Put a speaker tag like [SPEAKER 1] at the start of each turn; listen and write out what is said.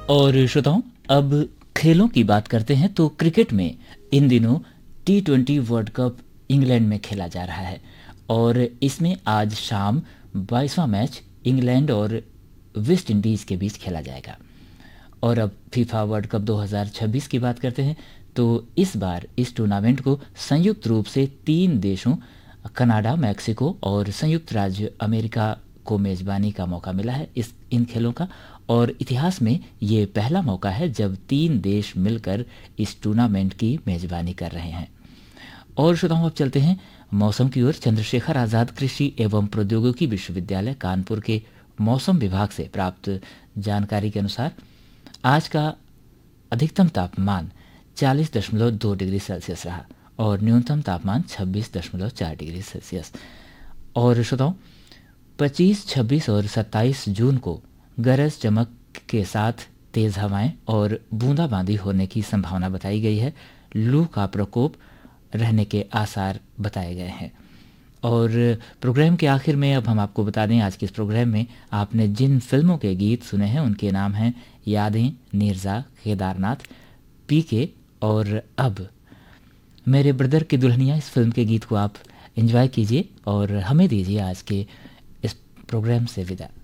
[SPEAKER 1] और श्रोताओं, अब खेलों की बात करते हैं तो क्रिकेट में इन दिनों T20 वर्ल्ड कप इंग्लैंड में खेला जा रहा है और इसमें आज शाम 22वां मैच इंग्लैंड और वेस्ट इंडीज़ के बीच खेला जाएगा। और अब फीफा वर्ल्ड कप 2026 की बात करते हैं तो इस बार इस टूर्नामेंट को संयुक्त रूप से 3 देशों कनाडा, मैक्सिको और संयुक्त राज्य अमेरिका को मेज़बानी का मौका मिला है इन खेलों का। और इतिहास में ये पहला मौका है जब 3 देश मिलकर इस टूर्नामेंट की मेज़बानी कर रहे हैं। और श्रोताओं, अब चलते हैं मौसम की ओर। चंद्रशेखर आज़ाद कृषि एवं प्रौद्योगिकी विश्वविद्यालय कानपुर के मौसम विभाग से प्राप्त जानकारी के अनुसार आज का अधिकतम तापमान 40.2 डिग्री सेल्सियस रहा और न्यूनतम तापमान 26.4 डिग्री सेल्सियस। और श्रोताओं, 25, 26 और 27 जून को गरज चमक के साथ तेज़ हवाएं और बूंदाबांदी होने की संभावना बताई गई है। लू का प्रकोप रहने के आसार बताए गए हैं। और प्रोग्राम के आखिर में अब हम आपको बता दें, आज के इस प्रोग्राम में आपने जिन फिल्मों के गीत सुने हैं उनके नाम हैं यादें, नीरजा, केदारनाथ, पीके और अब। मेरे ब्रदर की दुल्हनिया, इस फिल्म के गीत को आप एंजॉय कीजिए और हमें दीजिए आज के इस प्रोग्राम से विदा।